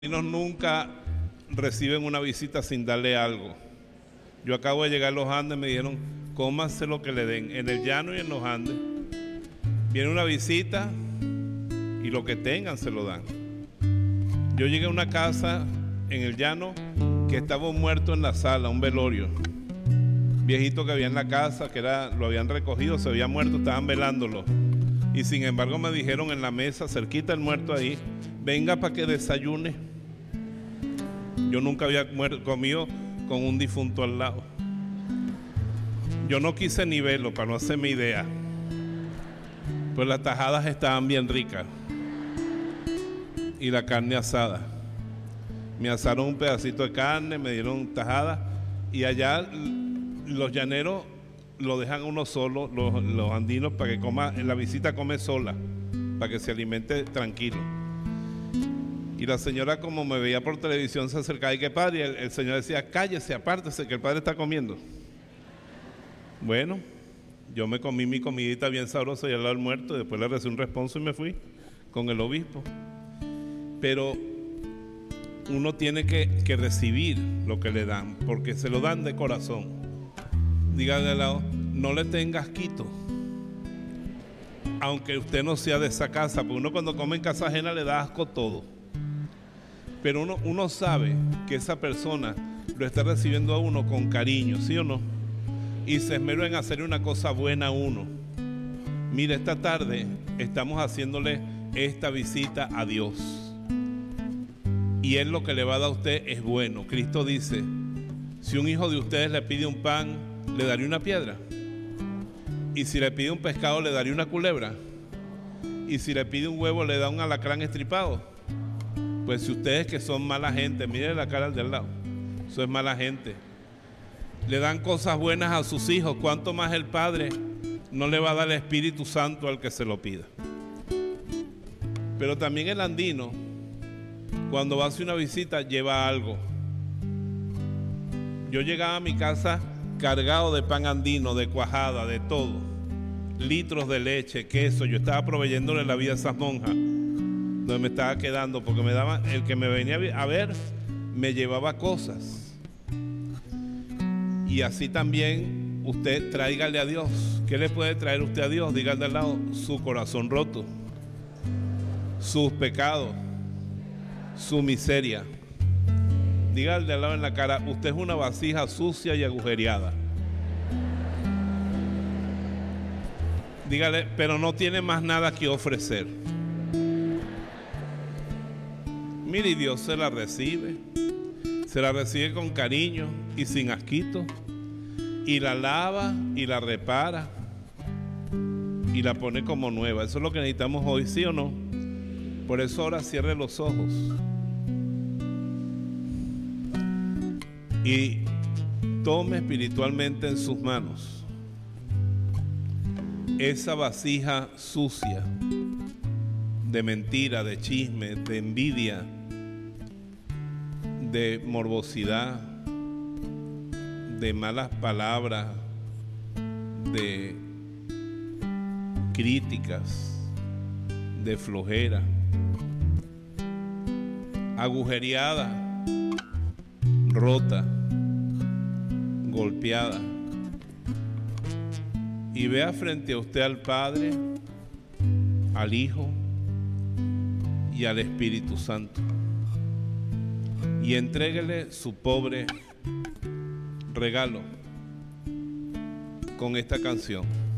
Nunca reciben una visita sin darle algo. Yo acabo de llegar a los Andes, me dijeron, cómase lo que le den, en el llano y en los Andes. Viene una visita y lo que tengan se lo dan. Yo llegué a una casa en el llano que estaba un muerto en la sala, un velorio. Viejito que había en la casa, lo habían recogido, se había muerto, estaban velándolo. Y sin embargo me dijeron en la mesa, cerquita el muerto ahí, venga para que desayune. Yo nunca había comido con un difunto al lado. Yo no quise ni verlo para no hacerme idea. Pues las tajadas estaban bien ricas. Y la carne asada. Me asaron un pedacito de carne, me dieron tajadas. Y allá los llaneros lo dejan uno solo, los andinos, para que coma, en la visita come sola, para que se alimente tranquilo. Y la señora, como me veía por televisión, se acercaba y que padre, el señor decía, cállese, apártese, que el padre está comiendo. Bueno, yo me comí mi comidita bien sabrosa y al lado del muerto, después le recibí un responso y me fui con el obispo. Pero uno tiene que recibir lo que le dan, porque se lo dan de corazón. Dígale al lado, no le tengas quito, aunque usted no sea de esa casa, porque uno cuando come en casa ajena le da asco todo. Pero uno sabe que esa persona lo está recibiendo a uno con cariño, ¿sí o no? Y se esmeró en hacer una cosa buena a uno. Mire, esta tarde estamos haciéndole esta visita a Dios. Y Él lo que le va a dar a usted es bueno. Cristo dice, si un hijo de ustedes le pide un pan, le daría una piedra. Y si le pide un pescado, le daría una culebra. Y si le pide un huevo, le da un alacrán estripado. Pues si ustedes que son mala gente, miren la cara al de al lado, eso es mala gente, le dan cosas buenas a sus hijos, ¿cuánto más el Padre no le va a dar el Espíritu Santo al que se lo pida? Pero también el andino, cuando va a hacer una visita, lleva algo. Yo llegaba a mi casa cargado de pan andino, de cuajada, de todo, litros de leche, queso. Yo estaba proveyéndole la vida a esas monjas donde me estaba quedando, porque me daban, el que me venía a ver me llevaba cosas. Y así también usted tráigale a Dios. ¿Qué le puede traer usted a Dios? Dígale al lado, su corazón roto, sus pecados, su miseria. Dígale al lado en la cara, usted es una vasija sucia y agujereada. Dígale, pero no tiene más nada que ofrecer. Mire, y Dios se la recibe con cariño y sin asquito, y la lava y la repara y la pone como nueva. Eso es lo que necesitamos hoy, ¿sí o no? Por eso ahora cierre los ojos y tome espiritualmente en sus manos esa vasija sucia de mentira, de chisme, de envidia, de morbosidad, de malas palabras, de críticas, de flojera, agujereada, rota, golpeada, y vea frente a usted al Padre, al Hijo y al Espíritu Santo, y entréguele su pobre regalo con esta canción.